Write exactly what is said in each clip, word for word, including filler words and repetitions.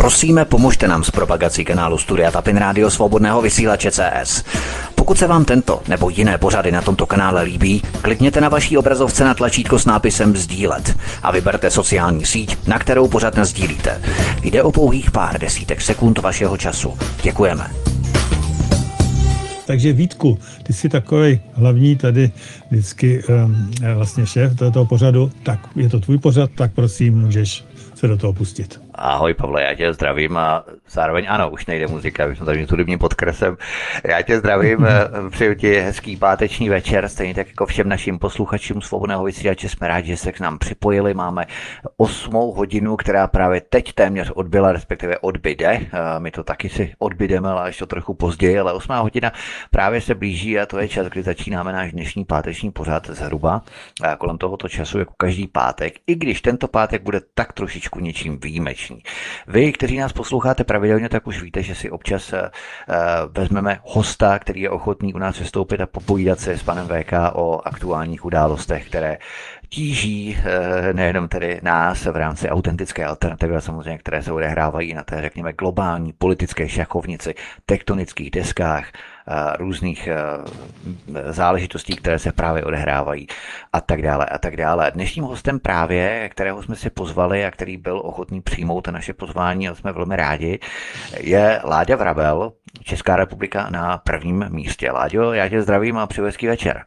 Prosíme, pomožte nám s propagací kanálu Studia Tapin Rádio Svobodného vysílače C S. Pokud se vám tento nebo jiné pořady na tomto kanále líbí, klikněte na vaší obrazovce na tlačítko s nápisem sdílet a vyberte sociální síť, na kterou pořad nasdílíte. Jde o pouhých pár desítek sekund vašeho času. Děkujeme. Takže Vítku, ty jsi takový hlavní tady vždycky um, vlastně šéf toho pořadu, tak je to tvůj pořad, tak prosím, můžeš se do toho pustit. Ahoj Pavle, já tě zdravím a zároveň ano, už nejde muzika, my jsme tady s hudebním podkresem. Já tě zdravím, přeju ti hezký páteční večer, stejně tak jako všem našim posluchačům Svobodného vysílače, jsme rádi, že se k nám připojili. Máme osmou hodinu, která právě teď téměř odbyla, respektive odbyde. My to taky si odbydeme, ale ještě to trochu později, ale osmá hodina právě se blíží a to je čas, kdy začínáme náš dnešní páteční pořad zhruba kolem tohoto času, jako každý pátek, i když tento pátek bude tak trošičku něčím výjimečný. Vy, kteří nás posloucháte pravidelně, tak už víte, že si občas uh, vezmeme hosta, který je ochotný u nás vystoupit a popovídat se s panem V K o aktuálních událostech, které tíží uh, nejenom tedy nás v rámci autentické alternativy, ale samozřejmě, které se odehrávají na té, řekněme, globální politické šachovnici, tektonických deskách, různých záležitostí, které se právě odehrávají a tak dále a tak dále. Dnešním hostem právě, kterého jsme si pozvali a který byl ochotný přijmout naše pozvání a jsme velmi rádi, je Láďa Vrabel, Česká republika na prvním místě. Láďo, já tě zdravím a přeju hezký večer.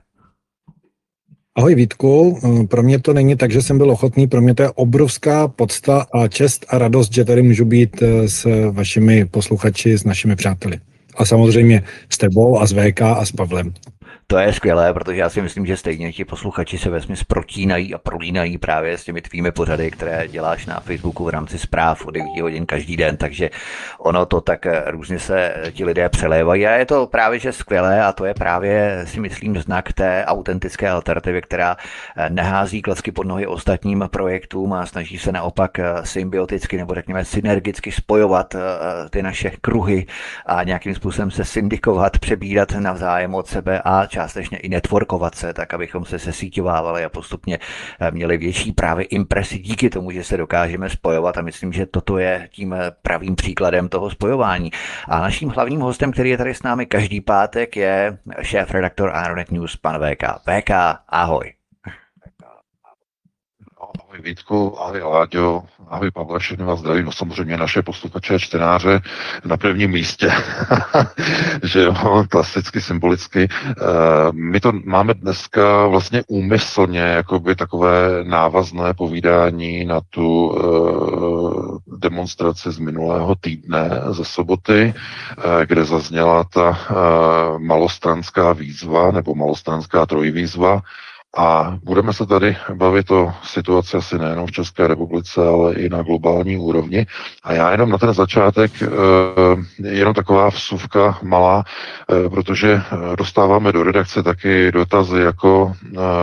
Ahoj Vítku, pro mě to není tak, že jsem byl ochotný, pro mě to je obrovská podsta a čest a radost, že tady můžu být s vašimi posluchači, s našimi přáteli. A samozřejmě s tebou a s V K a s Pavlem. To je skvělé, protože já si myslím, že stejně ti posluchači se vesměs protínají a prolínají právě s těmi tvými pořady, které děláš na Facebooku v rámci zpráv o devět hodin každý den, takže ono to tak různě se ti lidé přelévají a je to právě že skvělé a to je právě, si myslím, znak té autentické alternativy, která nehází klacky pod nohy ostatním projektům a snaží se naopak symbioticky nebo řekněme synergicky spojovat ty naše kruhy a nějakým způsobem se syndikovat, přebírat navzájem od sebe a částečně i networkovat se, tak abychom se sesíťovávali a postupně měli větší právě impresi díky tomu, že se dokážeme spojovat a myslím, že toto je tím pravým příkladem toho spojování. A naším hlavním hostem, který je tady s námi každý pátek, je šéf-redaktor Aeronet News, pan V K. V K, ahoj. Ahoj Vítku, ahoj Láďo, ahoj Pavle, všechny vás zdravím, no samozřejmě naše posluchače a čtenáře na prvním místě, že jo, klasicky, symbolicky. My to máme dneska vlastně úmyslně, jakoby takové návazné povídání na tu demonstraci z minulého týdne ze soboty, kde zazněla ta malostranská výzva, nebo malostranská trojvýzva. A budeme se tady bavit o situaci asi nejenom v České republice, ale i na globální úrovni. A já jenom na ten začátek, jenom taková vsuvka malá, protože dostáváme do redakce taky dotazy jako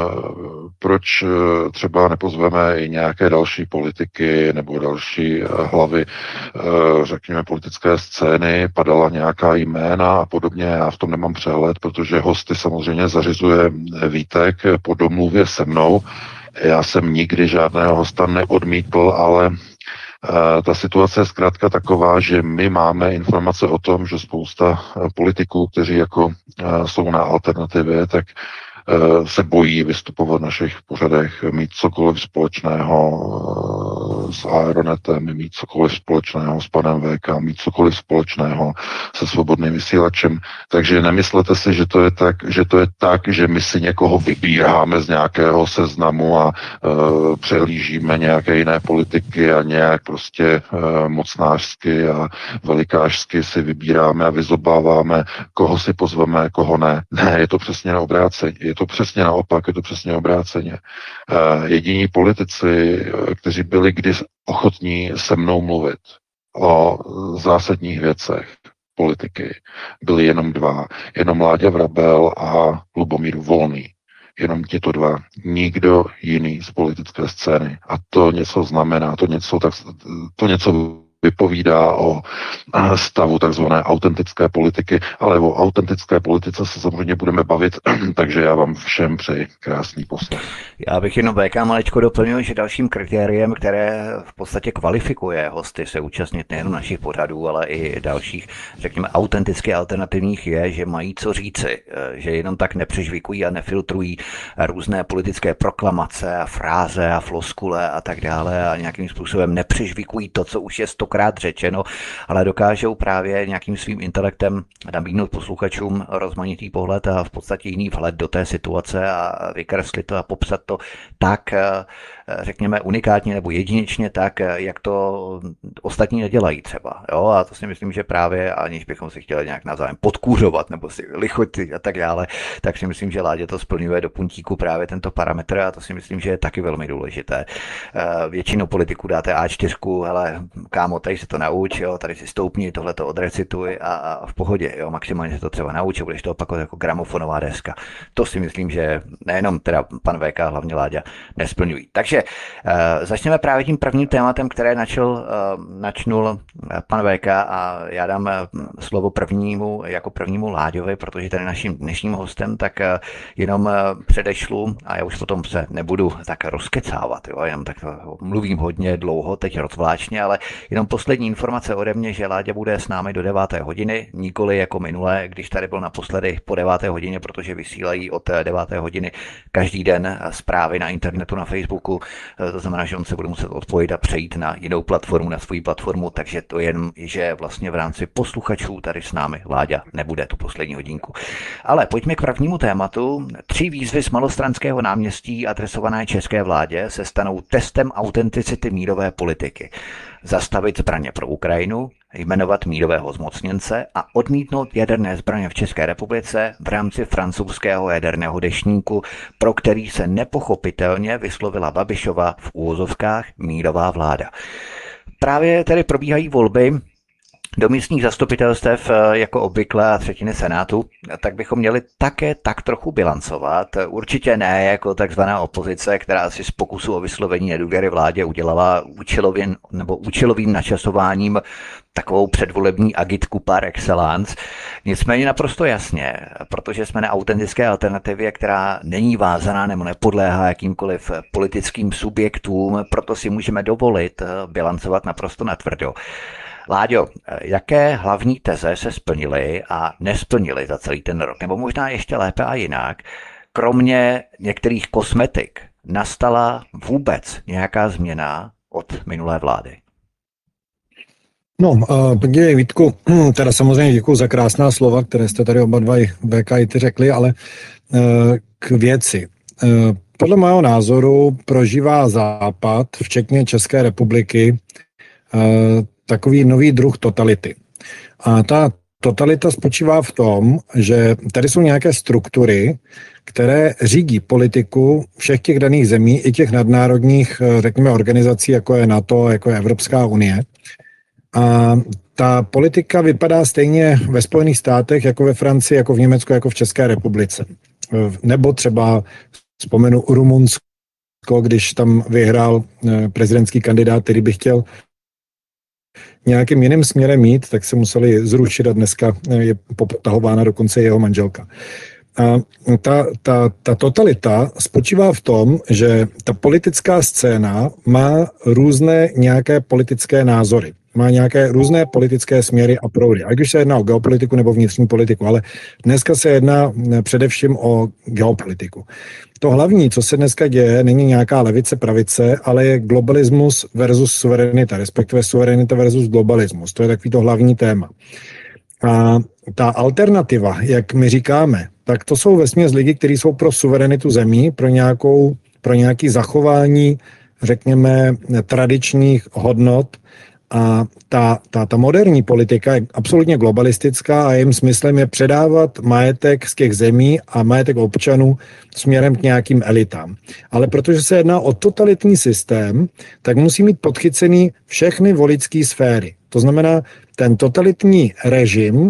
proč třeba nepozveme i nějaké další politiky nebo další hlavy, řekněme, politické scény, padala nějaká jména a podobně. Já v tom nemám přehled, protože hosty samozřejmě zařizuje Vítek po domluvě se mnou. Já jsem nikdy žádného hosta neodmítl, ale ta situace je zkrátka taková, že my máme informace o tom, že spousta politiků, kteří jako jsou na alternativě, tak se bojí vystupovat v našich pořadech, mít cokoliv společného s Aeronetem, mít cokoliv společného s panem V K, mít cokoliv společného se svobodným vysílačem. Takže nemyslete si, že to je tak, že to je tak, že my si někoho vybíráme z nějakého seznamu a uh, přehlížíme nějaké jiné politiky a nějak prostě uh, mocnářsky a velikářsky si vybíráme a vyzobáváme, koho si pozveme, koho ne. Ne, je to přesně na obráceně. Je to přesně naopak, je to přesně obráceně. Uh, jediní politici, kteří byli kdy ochotní se mnou mluvit o zásadních věcech politiky, byli jenom dva. Jenom Láďa Vrabel a Lubomír Volný. Jenom těto dva. Nikdo jiný z politické scény. A to něco znamená, to něco, tak, to něco vypovídá o stavu takzvané autentické politiky, ale o autentické politice se samozřejmě budeme bavit, takže já vám všem přeji krásný poslech. Já bych jenom V K malečko doplnil, že dalším kritériem, které v podstatě kvalifikuje hosty se účastnit nejen našich pořadů, ale i dalších, řekněme, autenticky alternativních je, že mají co říci, že jenom tak nepřežvikují a nefiltrují různé politické proklamace a fráze a floskule a tak dále a nějakým způsobem nepřežvikují to, co už je stokrát řečeno, ale dokážou právě nějakým svým intelektem nabídnout posluchačům rozmanitý pohled a v podstatě jiný vhled do té situace a vykreslit to a popsat to tak, řekněme, unikátně nebo jedinečně tak, jak to ostatní nedělají třeba. Jo? A to si myslím, že právě, aniž bychom si chtěli nějak navzájem podkůřovat nebo si lichotit a tak dále, tak si myslím, že Láďa to splňuje do puntíku právě tento parametr a to si myslím, že je taky velmi důležité. Většinou politiků dáte á čtyři, hele, kámo, tady se to nauč, jo, tady si stoupni, tohle to odrecituj a, a v pohodě, jo, maximálně se to třeba nauč, budeš to opakovat jako gramofonová deska. To si myslím, že nejenom teda pan V K, hlavně Láďa, nesplňují. Takže uh, začneme právě tím prvním tématem, které načal, uh, načnul pan V K a já dám uh, slovo prvnímu, jako prvnímu Láďovi, protože tady naším dnešním hostem, tak uh, jenom uh, předešlu a já už potom se nebudu tak rozkecávat, jo, jenom tak mluvím hodně dlouho, teď rozvláčně, ale jenom poslední informace ode mě, že Láďa bude s námi do deváté hodiny, nikoli jako minule, když tady byl naposledy po deváté hodině, protože vysílají od deváté hodiny každý den zprávy na internetu, na Facebooku, to znamená, že on se bude muset odpojit a přejít na jinou platformu, na svou platformu, takže to jen, že vlastně v rámci posluchačů tady s námi Láďa nebude tu poslední hodinku. Ale pojďme k prvnímu tématu. Tři výzvy z Malostranského náměstí adresované české vládě se stanou testem autenticity mírové politiky. Zastavit zbraně pro Ukrajinu, jmenovat mírového zmocněnce a odmítnout jaderné zbraně v České republice v rámci francouzského jaderného deštníku, pro který se nepochopitelně vyslovila Babišova v úvozovkách mírová vláda. Právě tedy probíhají volby do místních zastupitelstev jako obvykle a třetiny senátu, tak bychom měli také tak trochu bilancovat. Určitě ne jako takzvaná opozice, která si z pokusu o vyslovení nedůvěry vládě udělala účelovým, nebo účelovým načasováním takovou předvolební agitku par excellence. Nicméně naprosto jasně, protože jsme na autentické alternativě, která není vázaná nebo nepodléhá jakýmkoliv politickým subjektům, proto si můžeme dovolit bilancovat naprosto natvrdo. Láďo, jaké hlavní teze se splnily a nesplnily za celý ten rok? Nebo možná ještě lépe a jinak, kromě některých kosmetik, nastala vůbec nějaká změna od minulé vlády? No, uh, podívej, Vítku, teda samozřejmě děkuji za krásná slova, které jste tady oba dva V K i ty řekli, ale uh, k věci. Uh, podle mého názoru prožívá Západ, včetně České republiky, uh, takový nový druh totality. A ta totalita spočívá v tom, že tady jsou nějaké struktury, které řídí politiku všech těch daných zemí, i těch nadnárodních, řekněme, organizací, jako je NATO, jako je Evropská unie. A ta politika vypadá stejně ve Spojených státech, jako ve Francii, jako v Německu, jako v České republice. Nebo třeba vzpomenu Rumunsko, když tam vyhrál prezidentský kandidát, který by chtěl nějakým jiným směrem mít, tak se museli zrušit a dneska je popotahována dokonce jeho manželka. A ta, ta, ta totalita spočívá v tom, že ta politická scéna má různé nějaké politické názory. Má nějaké různé politické směry a proudy. A když se jedná o geopolitiku nebo vnitřní politiku, ale dneska se jedná především o geopolitiku. To hlavní, co se dneska děje, není nějaká levice, pravice, ale je globalismus versus suverenita, respektive suverenita versus globalismus. To je takový to hlavní téma. A ta alternativa, jak my říkáme, tak to jsou vesměs lidi, kteří jsou pro suverenitu zemí, pro, nějakou, pro nějaké zachování, řekněme, tradičních hodnot. A ta, ta, ta moderní politika je absolutně globalistická a jejím smyslem je předávat majetek z těch zemí a majetek občanů směrem k nějakým elitám. Ale protože se jedná o totalitní systém, tak musí mít podchycený všechny voličské sféry. To znamená, ten totalitní režim,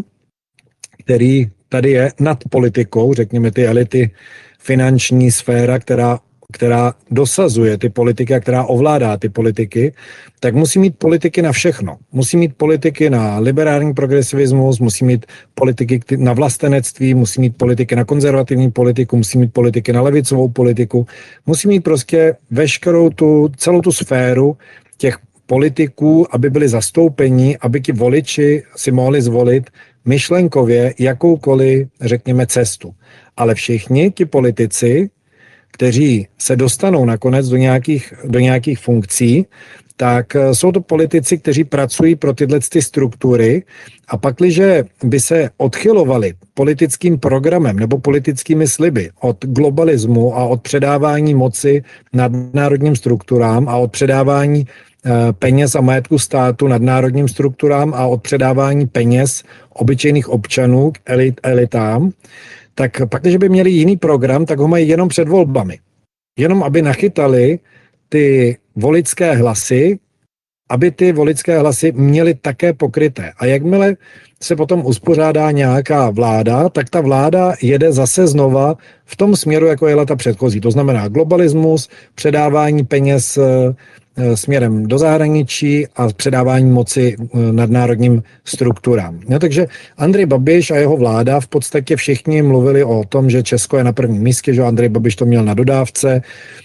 který tady je nad politikou, řekněme ty elity, finanční sféra, která která dosazuje ty politiky a která ovládá ty politiky, tak musí mít politiky na všechno. Musí mít politiky na liberální progresivismus, musí mít politiky na vlastenectví, musí mít politiky na konzervativní politiku, musí mít politiky na levicovou politiku, musí mít prostě veškerou tu, celou tu sféru těch politiků, aby byli zastoupeni, aby ti voliči si mohli zvolit myšlenkově jakoukoliv, řekněme, cestu. Ale všichni ti politici, kteří se dostanou nakonec do nějakých, do nějakých funkcí, tak jsou to politici, kteří pracují pro tyhle ty struktury a pakliže by se odchylovali politickým programem nebo politickými sliby od globalismu a od předávání moci nadnárodním strukturám a od předávání peněz a majetku státu nadnárodním strukturám a od předávání peněz obyčejných občanů k elit, elitám, tak pak, když by měli jiný program, tak ho mají jenom před volbami. Jenom aby nachytali ty voličské hlasy, aby ty voličské hlasy měly také pokryté. A jakmile se potom uspořádá nějaká vláda, tak ta vláda jede zase znova v tom směru, jako jela ta předchozí. To znamená globalismus, předávání peněz směrem do zahraničí a předávání moci nadnárodním strukturám. No, takže Andrej Babiš a jeho vláda v podstatě všichni mluvili o tom, že Česko je na prvním místě, že Andrej Babiš to měl na dodávce,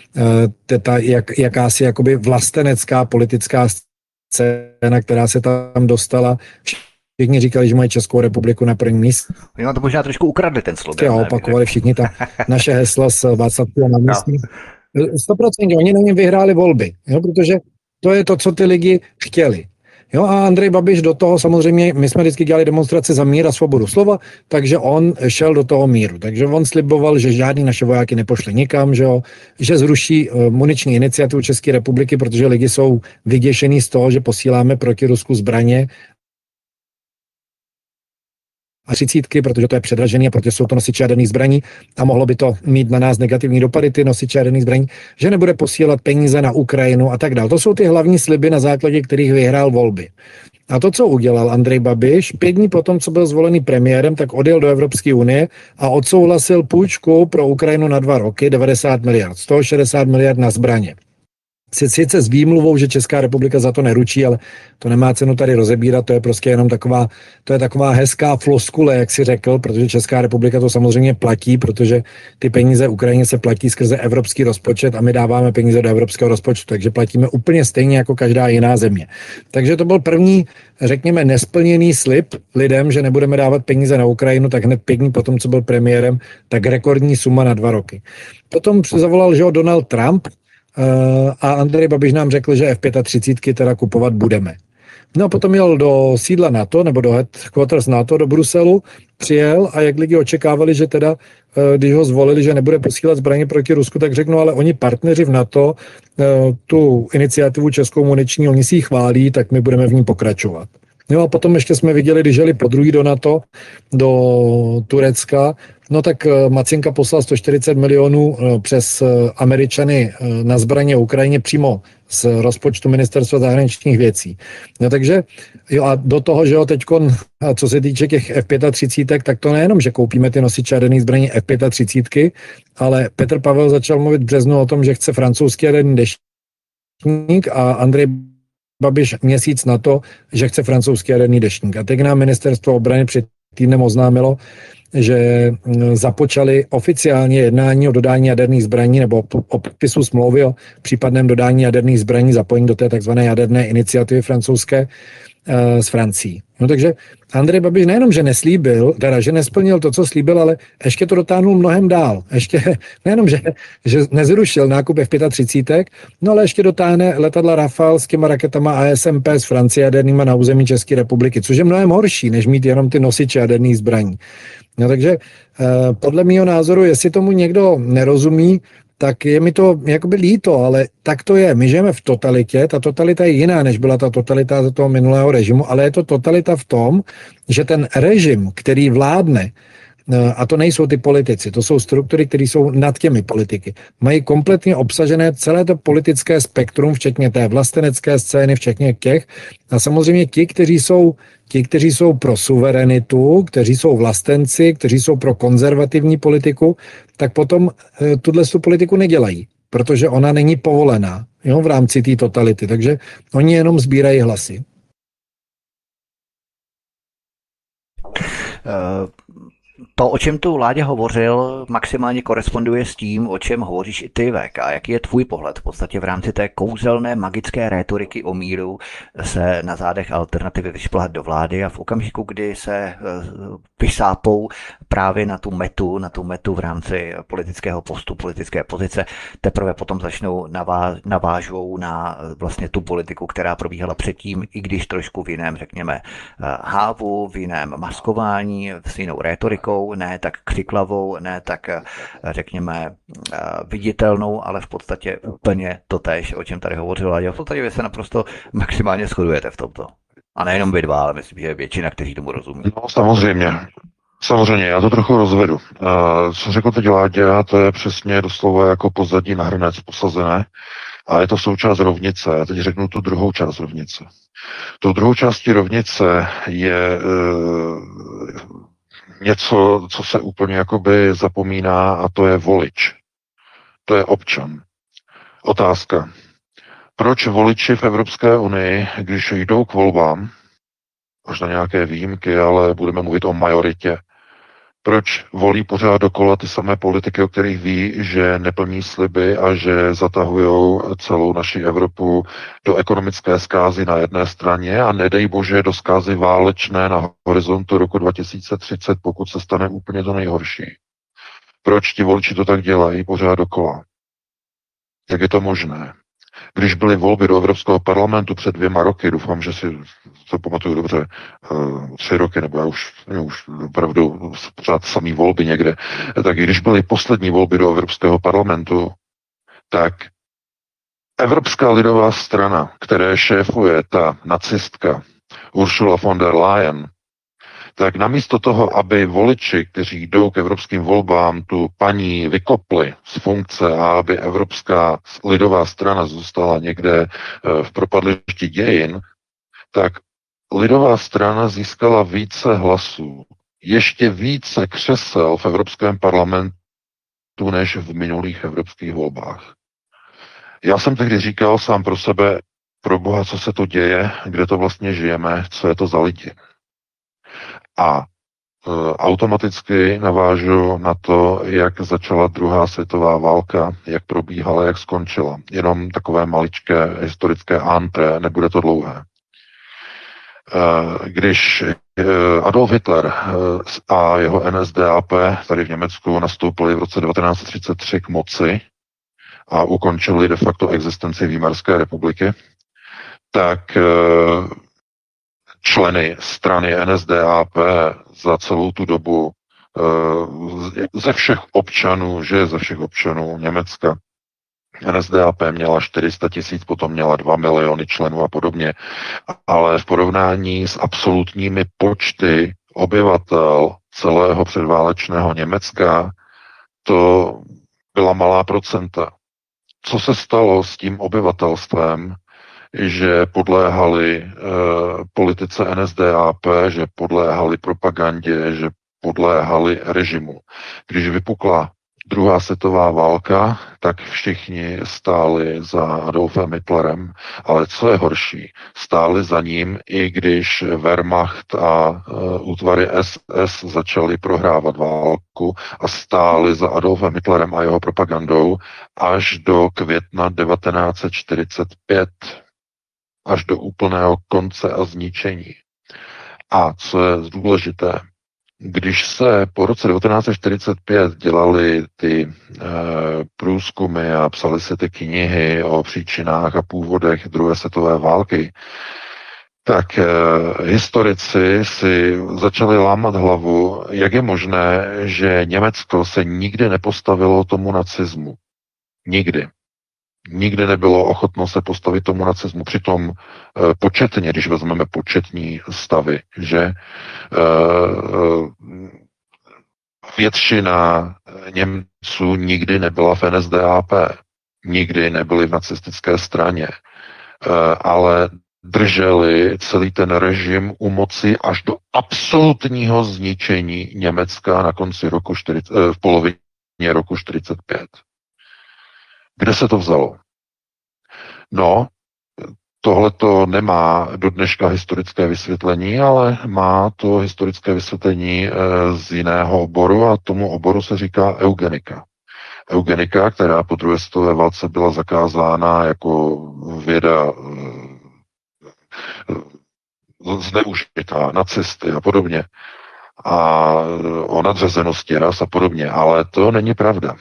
ta jak, jakási jakoby vlastenecká politická scéna, která se tam dostala. Všichni říkali, že mají Českou republiku na prvním místě. Oni vám to možná trošku ukradli, ten slogan. A opakovali všichni ta naše hesla s Václavského náměstí. sto procent oni na něm vyhráli volby, jo, protože to je to, co ty lidi chtěli. Jo, a Andrej Babiš do toho samozřejmě, my jsme vždycky dělali demonstrace za mír a svobodu slova, takže on šel do toho míru. Takže on sliboval, že žádný naše vojáky nepošle nikam, že, jo, že zruší uh, muniční iniciativu České republiky, protože lidi jsou vyděšení z toho, že posíláme proti Rusku zbraně a třicítky, protože to je předražený a protože jsou to nosiče jaderných zbraní a mohlo by to mít na nás negativní dopady, ty nosiče jaderných zbraní, že nebude posílat peníze na Ukrajinu a tak dále. To jsou ty hlavní sliby, na základě kterých vyhrál volby. A to, co udělal Andrej Babiš, pět dní potom, co byl zvolený premiérem, tak odjel do Evropské unie a odsouhlasil půjčku pro Ukrajinu na dva roky, devadesát miliard, z toho šedesát miliard na zbraně. Sice s výmluvou, že Česká republika za to neručí, ale to nemá cenu tady rozebírat, to je prostě jenom taková, to je taková hezká floskule, jak si řekl, protože Česká republika to samozřejmě platí, protože ty peníze Ukrajině se platí skrze evropský rozpočet a my dáváme peníze do evropského rozpočtu, takže platíme úplně stejně jako každá jiná země. Takže to byl první, řekněme, nesplněný slib lidem, že nebudeme dávat peníze na Ukrajinu, tak hned pět dní potom, co byl premiérem, tak rekordní suma na dva roky. Potom zavolal, že ho Donald Trump, a Andrej Babiš nám řekl, že F třicet pět teda kupovat budeme. No a potom jel do sídla NATO, nebo do headquarters NATO, do Bruselu, přijel a jak lidi očekávali, že teda, když ho zvolili, že nebude posílat zbraně proti Rusku, tak řeknu, ale oni partneři v NATO tu iniciativu českou muniční, oni si ji chválí, tak my budeme v ní pokračovat. No a potom ještě jsme viděli, když jeli po druhý do NATO, do Turecka, no tak Macinka poslal sto čtyřicet milionů přes Američany na zbraně Ukrajině přímo z rozpočtu Ministerstva zahraničních věcí. No takže, jo a do toho, že jo teďkon, co se týče těch F třicet pět, tak to nejenom, že koupíme ty nosiče jaderných zbraní F třicet pět, ale Petr Pavel začal mluvit v březnu o tom, že chce francouzský jaderný deštník a Andrej Babiš měsíc na to, že chce francouzský jaderný deštník. A teď nám ministerstvo obrany před týdnem oznámilo, že započali oficiálně jednání o dodání jaderných zbraní nebo o podpisu smlouvy o případném dodání jaderných zbraní zapojení do té takzvané jaderné iniciativy francouzské s Francií. No takže Andrej Babiš nejenom, že neslíbil, teda, že nesplnil to, co slíbil, ale ještě to dotáhnul mnohem dál. Ještě nejenom, že, že nezrušil nákup F třicet pět, no ale ještě dotáhne letadla Rafale s těma raketama A S M P z Francie jadernýma na území České republiky, což je mnohem horší, než mít jenom ty nosiče jaderných zbraní. No takže eh, podle mýho názoru, jestli tomu někdo nerozumí, tak je mi to jakoby líto, ale tak to je. My žijeme v totalitě, ta totalita je jiná, než byla ta totalita za toho minulého režimu, ale je to totalita v tom, že ten režim, který vládne, a to nejsou ty politici, to jsou struktury, které jsou nad těmi politiky, mají kompletně obsažené celé to politické spektrum, včetně té vlastenecké scény, včetně těch, a samozřejmě ti, kteří jsou Ti, kteří jsou pro suverenitu, kteří jsou vlastenci, kteří jsou pro konzervativní politiku, tak potom e, tuhle tu politiku nedělají. protože ona není povolená, jo, v rámci té totality, takže oni jenom sbírají hlasy. Uh... To, o čem tu Láďa hovořil, maximálně koresponduje s tím, o čem hovoříš i ty, Vek. A jaký je tvůj pohled v podstatě v rámci té kouzelné magické rétoriky o míru se na zádech alternativy vyšplhat do vlády a v okamžiku, kdy se vysápou právě na tu metu, na tu metu v rámci politického postu, politické pozice, teprve potom začnou navá, navážou na vlastně tu politiku, která probíhala předtím, i když trošku v jiném, řekněme, hávu, v jiném maskování, s jinou rétorikou, ne tak křiklavou, ne tak, řekněme, viditelnou, ale v podstatě úplně totéž, o čem tady hovořila. A v podstatě vy se naprosto maximálně shodujete v tomto. A nejenom vy dva, ale myslím, že je většina, kteří tomu rozumí. No samozřejmě. Samozřejmě, já to trochu rozvedu. Uh, co řekl teď Láďa, to je přesně doslova jako pozadí na hrnec posazené a je to součást rovnice. Já teď řeknu tu druhou část rovnice. Tou druhou částí rovnice je uh, něco, co se úplně jakoby zapomíná, a to je volič. To je občan. Otázka. Proč voliči v Evropské unii, když jdou k volbám, možná nějaké výjimky, ale budeme mluvit o majoritě, proč volí pořád dokola ty samé politiky, o kterých ví, že neplní sliby a že zatahují celou naši Evropu do ekonomické zkázy na jedné straně a nedej bože do zkázy válečné na horizontu roku dva tisíce třicet, pokud se stane úplně to nejhorší. Proč ti voliči to tak dělají pořád dokola? Jak je to možné? Když byly volby do Evropského parlamentu před dvěma roky, doufám, že si to pamatuju dobře, uh, tři roky, nebo já už, já už opravdu pořád samý volby někde, tak když byly poslední volby do Evropského parlamentu, tak Evropská lidová strana, které šéfuje ta nacistka Ursula von der Leyen, tak namísto toho, aby voliči, kteří jdou k evropským volbám, tu paní vykopli z funkce a aby Evropská lidová strana zůstala někde v propadlišti dějin, tak lidová strana získala více hlasů, ještě více křesel v Evropském parlamentu než v minulých evropských volbách. Já jsem tehdy říkal sám pro sebe, pro Boha, co se to děje, kde to vlastně žijeme, co je to za lidi. A e, automaticky navážu na to, jak začala druhá světová válka, jak probíhala, jak skončila. Jenom takové maličké historické antré, nebude to dlouhé. E, když e, Adolf Hitler e, a jeho N S D A P tady v Německu nastoupili v roce devatenáct set třicet tři k moci a ukončili de facto existenci Výmarské republiky, tak e, členy strany N S D A P za celou tu dobu ze všech občanů, že ze všech občanů Německa. N S D A P měla čtyři sta tisíc, potom měla dva miliony členů a podobně, ale v porovnání s absolutními počty obyvatel celého předválečného Německa to byla malá procenta. Co se stalo s tím obyvatelstvem, že podléhali e, politice N S D A P, že podléhali propagandě, že podléhali režimu. Když vypukla druhá světová válka, tak všichni stáli za Adolfem Hitlerem, ale co je horší, stáli za ním, i když Wehrmacht a uh, útvary S S začaly prohrávat válku a stáli za Adolfem Hitlerem a jeho propagandou až do května devatenáct set čtyřicet pět, až do úplného konce a zničení. A co je důležité, když se po roce devatenáct set čtyřicet pět dělaly ty e, průzkumy a psaly se ty knihy o příčinách a původech druhé světové války, tak e, historici si začali lámat hlavu, jak je možné, že Německo se nikdy nepostavilo tomu nacismu. Nikdy. Nikdy nebylo ochotno se postavit tomu nacismu. Přitom e, početně, když vezmeme početní stavy, že e, většina Němců nikdy nebyla v N S D A P, nikdy nebyli v nacistické straně, e, ale drželi celý ten režim u moci až do absolutního zničení Německa na konci roku čtyřicet, e, v polovině roku čtyřicet pět. Kde se to vzalo? No, tohle to nemá do dneška historické vysvětlení, ale má to historické vysvětlení z jiného oboru a tomu oboru se říká eugenika. Eugenika, která po druhé světové válce byla zakázána jako věda zneužitá, nacisty a podobně. A o nadřazenosti ras a podobně, ale to není pravda.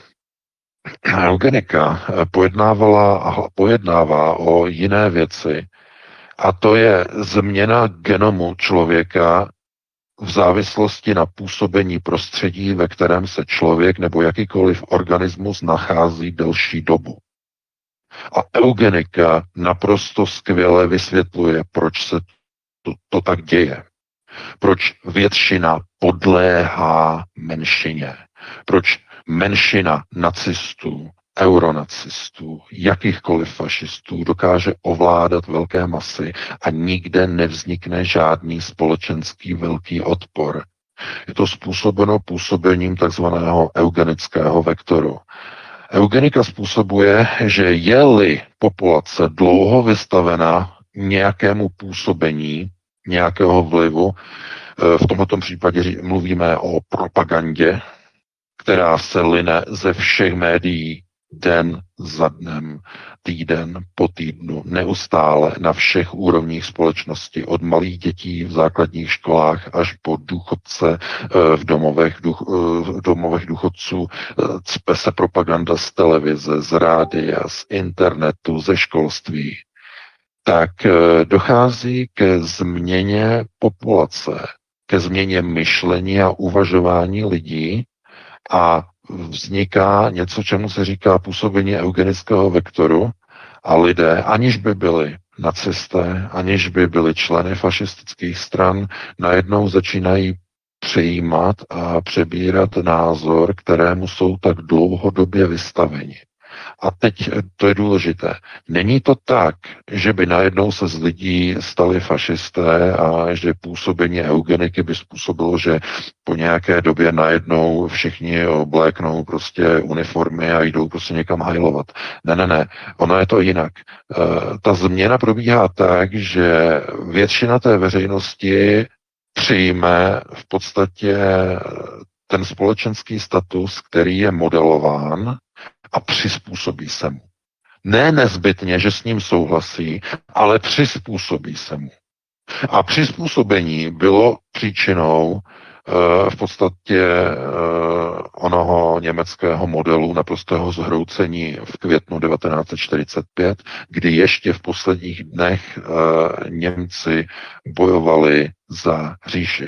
Eugenika pojednávala a pojednává o jiné věci, a to je změna genomu člověka v závislosti na působení prostředí, ve kterém se člověk nebo jakýkoliv organismus nachází delší dobu. A eugenika naprosto skvěle vysvětluje, proč se to, to tak děje. Proč většina podléhá menšině. Proč menšina nacistů, euronacistů, jakýchkoliv fašistů dokáže ovládat velké masy a nikde nevznikne žádný společenský velký odpor. Je to způsobeno působením takzvaného eugenického vektoru. Eugenika způsobuje, že je-li populace dlouho vystavena nějakému působení, nějakého vlivu, v tomto případě mluvíme o propagandě, která se line ze všech médií den za dnem, týden po týdnu, neustále na všech úrovních společnosti, od malých dětí v základních školách až po důchodce v domovech, duch, v domovech důchodců. Cpe se propaganda z televize, z rádia, z internetu, ze školství. Tak dochází ke změně populace, ke změně myšlení a uvažování lidí a vzniká něco, čemu se říká působení eugenického vektoru a lidé, aniž by byli nacisté, aniž by byli členy fašistických stran, najednou začínají přijímat a přebírat názor, kterému jsou tak dlouhodobě vystaveni. A teď to je důležité. Není to tak, že by najednou se z lidí stali fašisté a že působení eugeniky by způsobilo, že po nějaké době najednou všichni obléknou prostě uniformy a jdou prostě někam hajlovat. Ne, ne, ne. Ono je to jinak. E, ta změna probíhá tak, že většina té veřejnosti přijme v podstatě ten společenský status, který je modelován, a přizpůsobí se mu. Ne nezbytně, že s ním souhlasí, ale přizpůsobí se mu. A přizpůsobení bylo příčinou e, v podstatě e, onoho německého modelu naprostého zhroucení v květnu devatenáct set čtyřicet pět, kdy ještě v posledních dnech e, Němci bojovali za říši.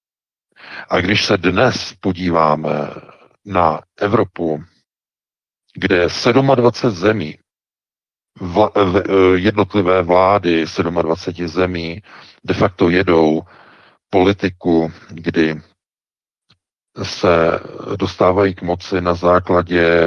A když se dnes podíváme na Evropu, kde dvacet sedm zemí, vla, v, jednotlivé vlády dvacet sedm zemí de facto jedou politiku, kdy se dostávají k moci na základě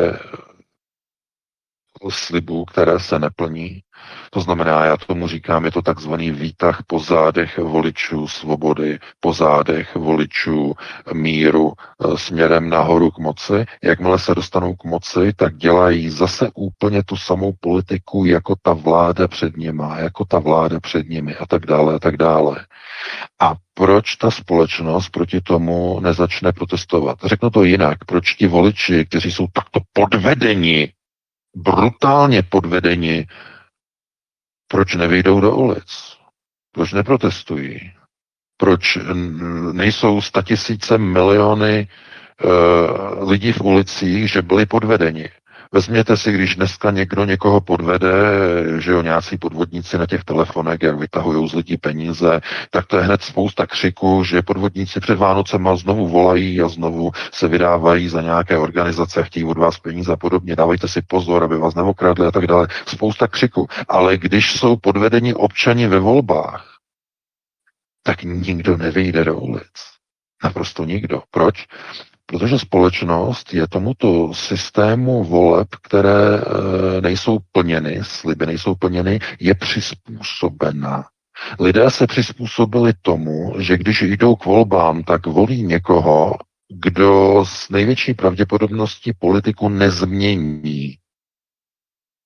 slibů, které se neplní. To znamená, já tomu říkám, je to takzvaný výtah po zádech voličů svobody, po zádech voličů míru směrem nahoru k moci. Jakmile se dostanou k moci, tak dělají zase úplně tu samou politiku, jako ta vláda před nima, jako ta vláda před nimi a tak dále a tak dále. A proč ta společnost proti tomu nezačne protestovat? Řeknu to jinak. Proč ti voliči, kteří jsou takto podvedeni, brutálně podvedeni, proč nevyjdou do ulic? Proč neprotestují? Proč nejsou statisíce miliony uh, lidí v ulicích, že byli podvedeni? Vezměte si, když dneska někdo někoho podvede, že jo, nějací podvodníci na těch telefonech, jak vytahují z lidí peníze, tak to je hned spousta křiku, že podvodníci před Vánocema znovu volají a znovu se vydávají za nějaké organizace, chtějí od vás peníze a podobně, dávejte si pozor, aby vás neokradli a tak dále. Spousta křiku. Ale když jsou podvedeni občani ve volbách, tak nikdo nevyjde do ulic. Naprosto nikdo. Proč? Protože společnost je tomuto systému voleb, které e, nejsou plněny, sliby nejsou plněny, je přizpůsobena. Lidé se přizpůsobili tomu, že když jdou k volbám, tak volí někoho, kdo s největší pravděpodobností politiku nezmění.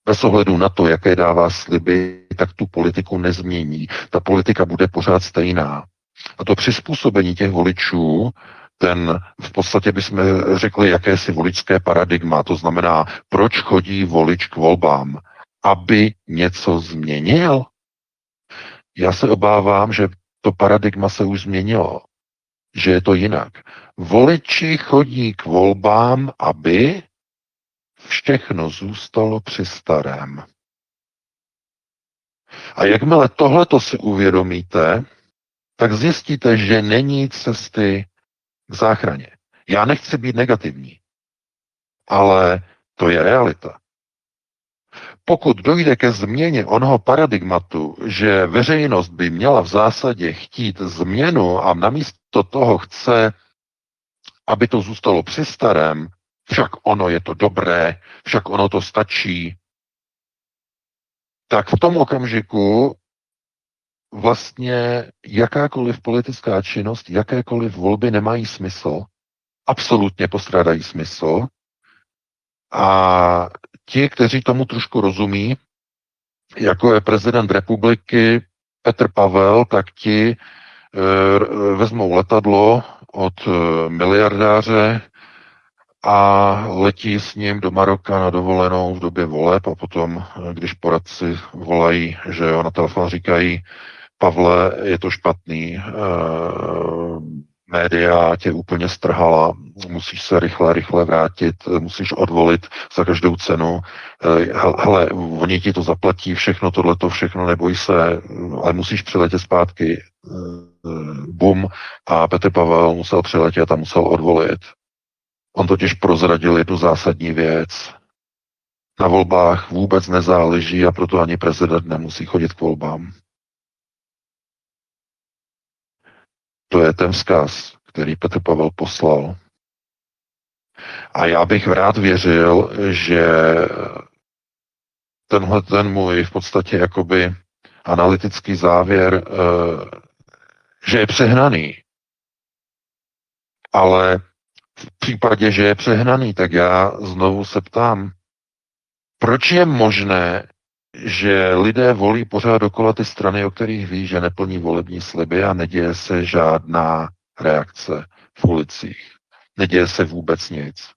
bez ohledu na to, jaké dává sliby, tak tu politiku nezmění. Ta politika bude pořád stejná. A to přizpůsobení těch voličů, ten v podstatě bychom řekli jakési voličské paradigma, to znamená, proč chodí volič k volbám, aby něco změnil. Já se obávám, že to paradigma se už změnilo, že je to jinak. Voliči chodí k volbám, aby všechno zůstalo při starém. A jakmile tohleto si uvědomíte, tak zjistíte, že není cesty k záchraně. Já nechci být negativní, ale to je realita. Pokud dojde ke změně onoho paradigmatu, že veřejnost by měla v zásadě chtít změnu a namísto toho chce, aby to zůstalo při starém, však ono je to dobré, však ono to stačí, tak v tom okamžiku vlastně jakákoliv politická činnost, jakékoliv volby nemají smysl, absolutně postrádají smysl a ti, kteří tomu trošku rozumí, jako je prezident republiky Petr Pavel, tak ti e, vezmou letadlo od e, miliardáře a letí s ním do Maroka na dovolenou v době voleb a potom, když poradci volají, že jo, na telefon říkají, Pavle, je to špatný, e, média tě úplně strhala, musíš se rychle, rychle vrátit, musíš odvolit za každou cenu. Hele, oni ti to zaplatí, všechno tohleto, všechno, neboj se, ale musíš přiletět zpátky. Bum. A Petr Pavel musel přiletět a musel odvolit. On totiž prozradil jednu zásadní věc. Na volbách vůbec nezáleží a proto ani prezident nemusí chodit k volbám. To je ten vzkaz, který Petr Pavel poslal. A já bych rád věřil, že tenhle ten můj v podstatě jakoby analytický závěr, že je přehnaný. Ale v případě, že je přehnaný, tak já znovu se ptám, proč je možné, že lidé volí pořád dokola ty strany, o kterých ví, že neplní volební sliby a neděje se žádná reakce v ulicích. Neděje se vůbec nic.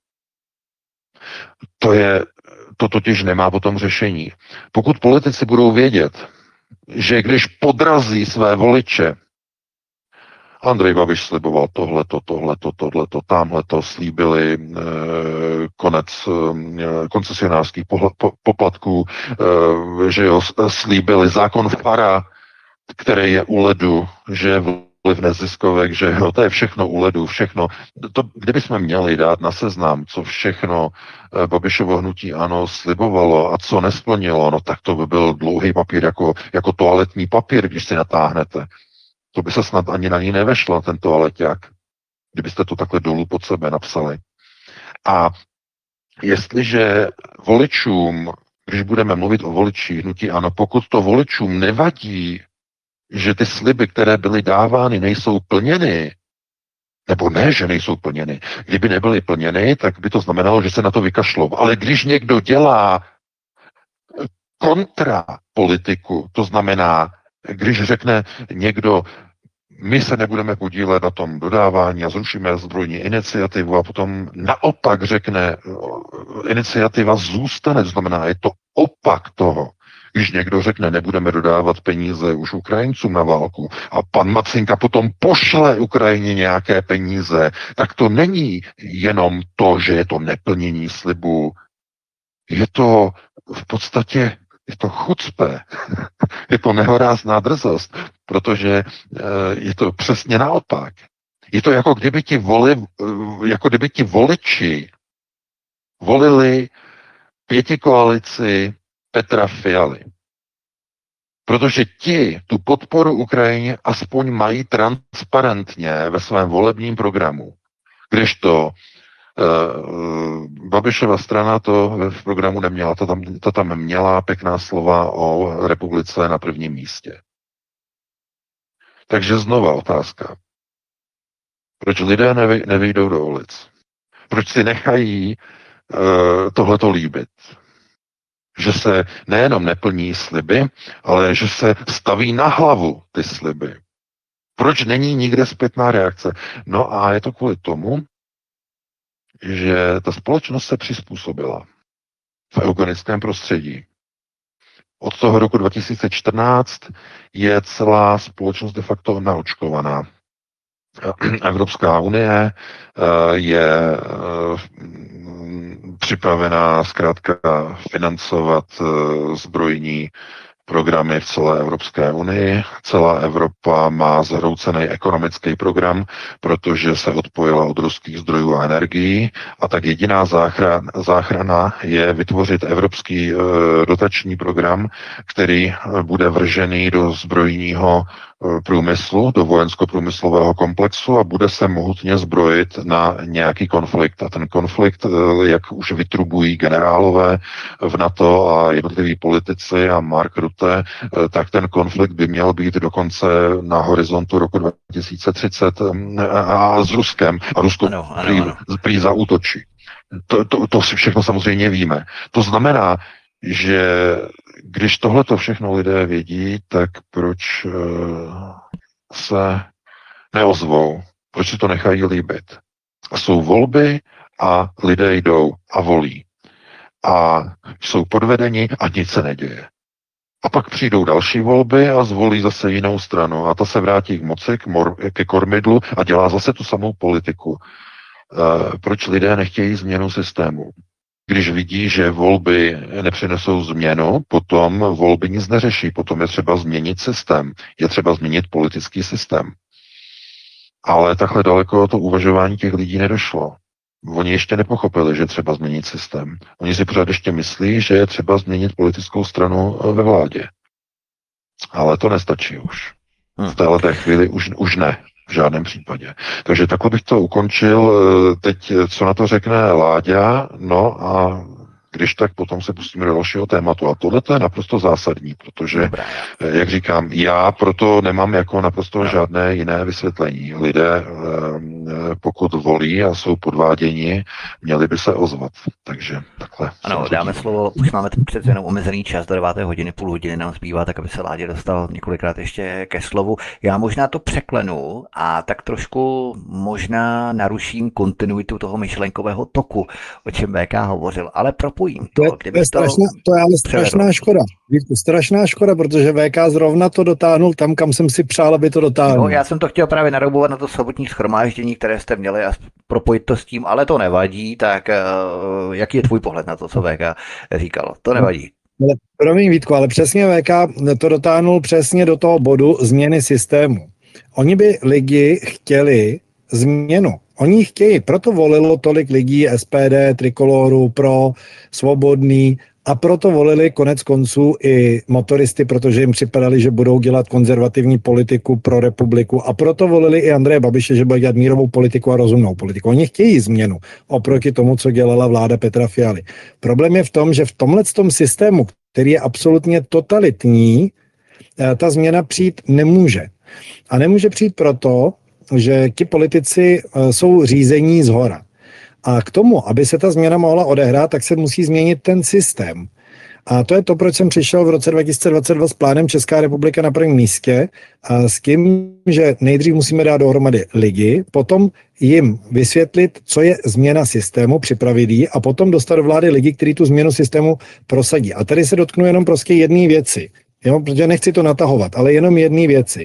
To je, to totiž nemá potom řešení. Pokud politici budou vědět, že když podrazí své voliče, Andrej Babiš sliboval tohleto, tohleto, tohleto, tamhleto, slíbili e, konec e, koncesionářských po, poplatků, e, že jo, slíbili zákon Fara, který je u ledu, že je vliv neziskovek, že jo, to je všechno u ledu, všechno. To, kdybychom měli dát na seznam, co všechno e, Babišovo hnutí ANO slibovalo a co nesplnilo, no tak to by byl dlouhý papír jako, jako toaletní papír, když si natáhnete. To by se snad ani na ní nevešlo, ten toaleťák, kdybyste to takhle dolů pod sebe napsali. A jestliže voličům, když budeme mluvit o voličích hnutí ANO, pokud to voličům nevadí, že ty sliby, které byly dávány, nejsou plněny, nebo ne, že nejsou plněny. Kdyby nebyly plněny, tak by to znamenalo, že se na to vykašlou. Ale když někdo dělá kontrapolitiku, to znamená, když řekne někdo, my se nebudeme podílet na tom dodávání a zrušíme zbrojní iniciativu a potom naopak řekne, iniciativa zůstane, to znamená, je to opak toho. Když někdo řekne, nebudeme dodávat peníze už Ukrajincům na válku a pan Macinka potom pošle Ukrajině nějaké peníze, tak to není jenom to, že je to neplnění slibu. Je to v podstatě je to chucpe, je to nehorázná drzost, protože je to přesně naopak. Je to jako kdyby ti, voli, jako kdyby ti voliči volili pětikoalici Petra Fialy. Protože ti tu podporu Ukrajině aspoň mají transparentně ve svém volebním programu. Kdežto Uh, Babišova strana to v programu neměla, to tam, to tam měla pěkná slova o republice na prvním místě. Takže znova otázka. Proč lidé nevy, nevyjdou do ulic? Proč si nechají uh, tohleto líbit? že se nejenom neplní sliby, ale že se staví na hlavu ty sliby. Proč není nikde zpětná reakce? No a je to kvůli tomu, že ta společnost se přizpůsobila v eugenickém prostředí. Od toho roku dva tisíce čtrnáct je celá společnost de facto naočkovaná. Evropská unie je připravená zkrátka financovat zbrojní programy v celé Evropské unii. Celá Evropa má zhroucený ekonomický program, protože se odpojila od ruských zdrojů a energií a tak jediná záchrana, záchrana je vytvořit evropský e, dotační program, který bude vržený do zbrojního průmyslu, do vojensko-průmyslového komplexu a bude se mohutně zbrojit na nějaký konflikt. A ten konflikt, jak už vytrubují generálové v NATO a jednotliví politici a Mark Rutte, tak ten konflikt by měl být dokonce na horizontu roku dva tisíce třicet a s Ruskem. A Rusko ano, ano, prý, ano. prý zaútočí. To, to, to si všechno samozřejmě víme. To znamená, že když tohle to všechno lidé vědí, tak proč uh, se neozvou? Proč si to nechají líbit? A jsou volby a lidé jdou a volí. A jsou podvedeni a nic se neděje. A pak přijdou další volby a zvolí zase jinou stranu. A ta se vrátí k moci, k mor- ke kormidlu a dělá zase tu samou politiku. Uh, proč lidé nechtějí změnu systému? Když vidí, že volby nepřinesou změnu, potom volby nic neřeší, potom je třeba změnit systém, je třeba změnit politický systém. Ale takhle daleko to uvažování těch lidí nedošlo. Oni ještě nepochopili, že je třeba změnit systém. Oni si pořád ještě myslí, že je třeba změnit politickou stranu ve vládě. Ale to nestačí už. V této chvíli už, už ne. V žádném případě. Takže takhle bych to ukončil. Teď, co na to řekne Láďa, no a když tak potom se pustíme do dalšího tématu. A tohle je naprosto zásadní, protože, Dobrá. jak říkám, já proto nemám jako naprosto žádné jiné vysvětlení. Lidé, pokud volí a jsou podváděni, měli by se ozvat. Takže takhle. Ano, dáme slovo, už máme přece jenom omezený čas, do deváté hodiny, půl hodiny nám zbývá, tak aby se Láďa dostal několikrát ještě ke slovu. Já možná to překlenu a tak trošku možná naruším kontinuitu toho myšlenkového toku, o čem V K hovořil, ale propojím to. To je, to je, strašná, to je ale strašná škoda. Vítku, strašná škoda, protože V K zrovna to dotáhnul tam, kam jsem si přál, aby to dotáhnul. No, já jsem to chtěl právě naroubovat na to sobotní shromáždění, které jste měli a propojit to s tím, ale to nevadí, tak uh, jaký je tvůj pohled na to, co V K říkal? To nevadí. Ale, promiň Vítku, ale přesně V K to dotáhnul přesně do toho bodu změny systému. Oni by lidi chtěli změnu. Oni chtějí, proto volilo tolik lidí S P D, Trikoloru, Pro, Svobodný a proto volili konec konců i motoristy, protože jim připadali, že budou dělat konzervativní politiku pro republiku a proto volili i Andreje Babiše, že bude dělat mírovou politiku a rozumnou politiku. Oni chtějí změnu oproti tomu, co dělala vláda Petra Fialy. Problém je v tom, že v tomhletom systému, který je absolutně totalitní, ta změna přijít nemůže. A nemůže přijít proto, že ti politici jsou řízení zhora. A k tomu, aby se ta změna mohla odehrát, tak se musí změnit ten systém. A to je to, proč jsem přišel v roce dva tisíce dvacet dva s plánem Česká republika na prvním místě a s tím, že nejdřív musíme dát dohromady lidi, potom jim vysvětlit, co je změna systému, připravit ji a potom dostat do vlády lidi, kteří tu změnu systému prosadí. A tady se dotknu jenom prostě jedné věci. Jo, protože nechci to natahovat, ale jenom jedné věci.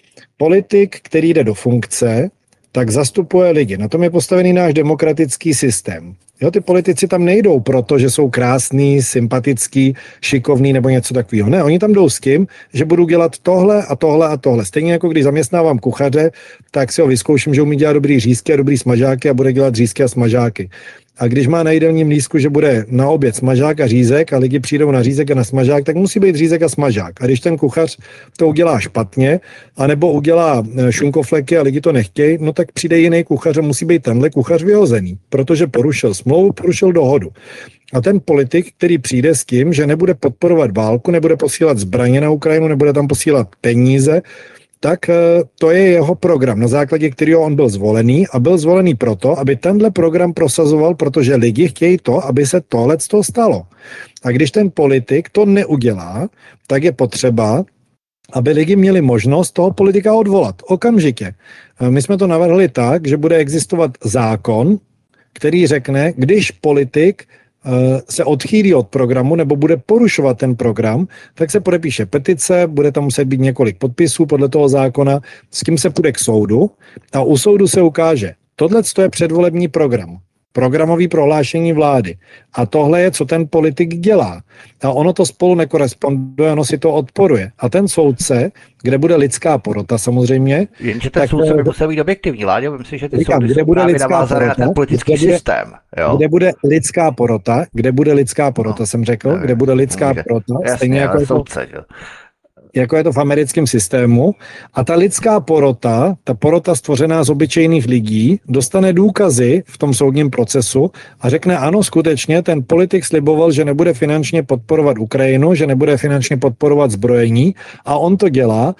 Politik, který jde do funkce, tak zastupuje lidi. Na tom je postavený náš demokratický systém. Jo, ty politici tam nejdou proto, že jsou krásný, sympatický, šikovný nebo něco takového. Ne, oni tam jdou s tím, že budu dělat tohle a tohle a tohle. Stejně jako když zaměstnávám kuchaře, tak si ho vyzkouším, že umí dělat dobrý řízky a dobrý smažáky a bude dělat řízky a smažáky. A když má na jídelním lístku, že bude na oběd smažák a řízek a lidi přijdou na řízek a na smažák, tak musí být řízek a smažák. A když ten kuchař to udělá špatně, anebo udělá šunkofleky a lidi to nechtějí, no tak přijde jiný kuchař a musí být tenhle kuchař vyhozený, protože porušil smlouvu, porušil dohodu. A ten politik, který přijde s tím, že nebude podporovat válku, nebude posílat zbraně na Ukrajinu, nebude tam posílat peníze, tak to je jeho program, na základě kterého on byl zvolený a byl zvolený proto, aby tenhle program prosazoval, protože lidi chtějí to, aby se tohle stalo. A když ten politik to neudělá, tak je potřeba, aby lidi měli možnost toho politika odvolat okamžitě. My jsme to navrhli tak, že bude existovat zákon, který řekne, když politik se odchýlí od programu nebo bude porušovat ten program, tak se podepíše petice, bude tam muset být několik podpisů podle toho zákona, s tím se půjde k soudu a u soudu se ukáže, tohle je předvolební program, programový prohlášení vlády a tohle je, co ten politik dělá. A ono to spolu nekoresponduje, ono si to odporuje. A ten soudce, kde bude lidská porota samozřejmě... Jenže ten soudce by musel být objektivní, Láďo, myslím, že ty říkám, soudy kde jsou bude právě lidská navázané na porota, ten politický kde bude, systém. Jo? Kde bude lidská porota, kde bude lidská porota, no, jsem řekl, nevím, kde bude lidská nevím, porota, jasně, stejně jako soudce, že? jako je to v americkém systému. A ta lidská porota, ta porota stvořená z obyčejných lidí, dostane důkazy v tom soudním procesu a řekne ano, skutečně ten politik sliboval, že nebude finančně podporovat Ukrajinu, že nebude finančně podporovat zbrojení a on to dělá